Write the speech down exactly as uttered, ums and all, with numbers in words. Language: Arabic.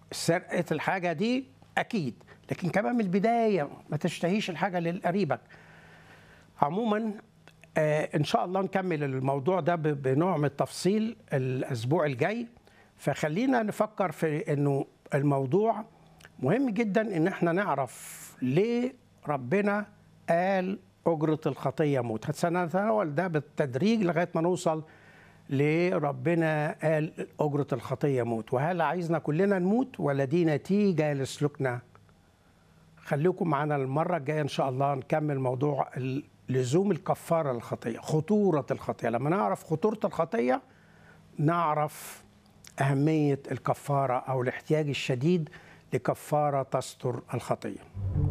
سرقة الحاجة دي أكيد، لكن كمان من البداية ما تشتهيش الحاجة لقريبك. عموما آه إن شاء الله نكمل الموضوع ده بنوع من التفصيل الأسبوع الجاي. فخلينا نفكر في إنه الموضوع مهم جدا إن احنا نعرف ليه ربنا قال أجرة الخطية موت. سنتناول ده بالتدريج لغاية ما نوصل لربنا قال أجرة الخطية موت، وهل عايزنا كلنا نموت ولا دي نتيجة لسلوكنا؟ خليكم معنا المرة الجاية إن شاء الله نكمل موضوع لزوم الكفارة للخطية، خطورة الخطية. لما نعرف خطورة الخطية نعرف أهمية الكفارة أو الاحتياج الشديد لكفارة تستر الخطية.